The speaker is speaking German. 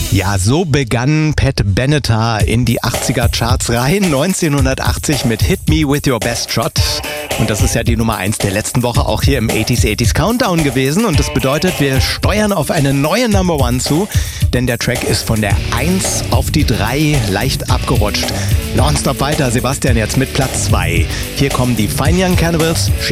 Ja, so begann Pat Benatar in die 80er-Charts rein, 1980 mit Hit Me With Your Best Shot. Und das ist ja die Nummer 1 der letzten Woche auch hier im 80s Countdown gewesen. Und das bedeutet, wir steuern auf eine neue Number 1 zu, denn der Track ist von der 1 auf die 3 leicht abgerutscht. Nonstop weiter, Sebastian jetzt mit Platz 2. Hier kommen die Fine Young Cannibals.